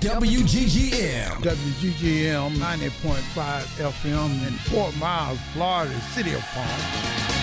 WGGM. WGGM 90.5 FM in Fort Myers, Florida, City of Palm.